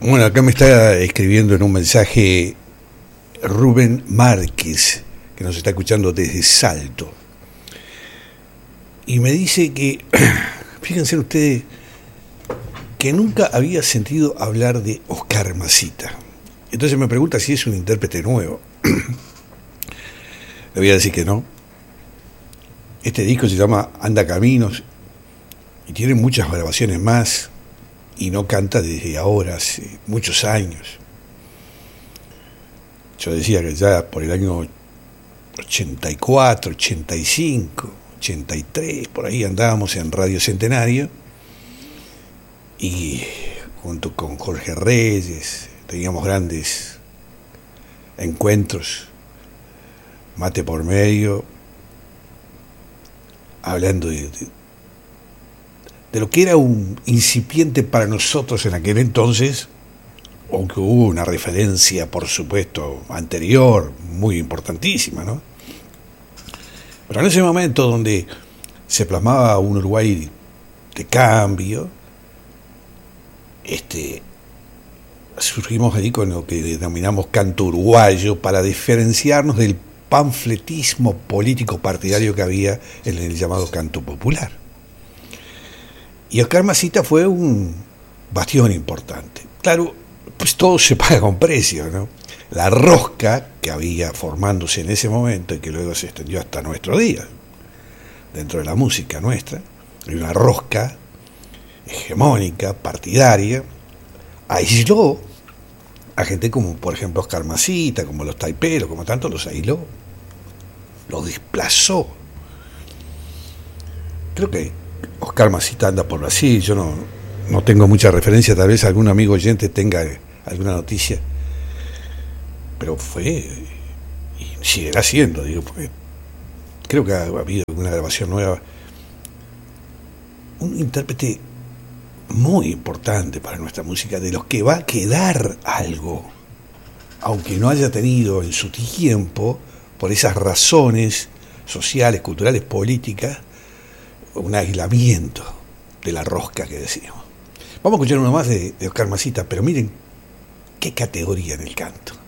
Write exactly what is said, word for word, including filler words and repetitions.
Bueno, acá me está escribiendo en un mensaje Rubén Márquez, que nos está escuchando desde Salto. Y me dice que, fíjense ustedes, que nunca había sentido hablar de Oscar Masita. Entonces me pregunta si es un intérprete nuevo. Le voy a decir que no. Este disco se llama Anda Caminos y tiene muchas grabaciones más y no canta desde ahora, hace muchos años. Yo decía que ya por el año ochenta y cuatro, ochenta y cinco, ochenta y tres, por ahí andábamos en Radio Centenario y junto con Jorge Reyes teníamos grandes encuentros, mate por medio, hablando de, de, de lo que era un incipiente para nosotros en aquel entonces, aunque hubo una referencia, por supuesto, anterior, muy importantísima, ¿no? Pero en ese momento donde se plasmaba un Uruguay de cambio, este, surgimos allí con lo que denominamos canto uruguayo para diferenciarnos del panfletismo político partidario que había en el llamado canto popular. Y Oscar Masita fue un bastión importante. Claro, pues todo se paga con precio, ¿no? La rosca que había formándose en ese momento y que luego se extendió hasta nuestro día, dentro de la música nuestra, hay una rosca hegemónica, partidaria, aisló a gente como, por ejemplo, Oscar Masita, como los taiperos, como tanto, los aisló, los desplazó. Creo que Oscar Masita anda por Brasil, yo no, no tengo mucha referencia, tal vez algún amigo oyente tenga alguna noticia, pero fue y seguirá siendo, digo, porque creo que ha habido alguna grabación nueva, un intérprete muy importante para nuestra música, de los que va a quedar algo, aunque no haya tenido en su tiempo, por esas razones sociales, culturales, políticas, un aislamiento de la rosca que decíamos. Vamos a escuchar uno más de, de Oscar Masita, pero miren qué categoría en el canto.